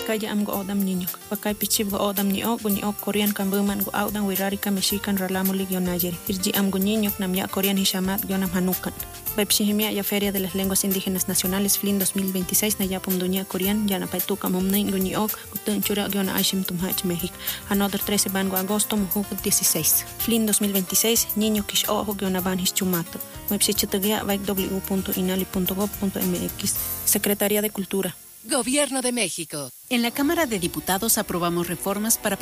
kaya am go odam niño. Pakay pichib go odam ni o Korean kambuman go odam wirarika mexican ralamuli gionayeri. Irji am go niño nam ya Korean hishamat gionam hanukan. Baipshihimia ya Feria de las Lenguas Indígenas Nacionales FLIN 2026 na yapum dunia Korean ya na paituka momnain go niok gutun chura giona aishim tumhach México. Another 13 van go agosto muhu 16. FLIN 2026 niño kish ojo giona van hischumato. Baipshichatagia vaik w.inali.gov.mx. Secretaría de Cultura. Gobierno de México. En la Cámara de Diputados aprobamos reformas para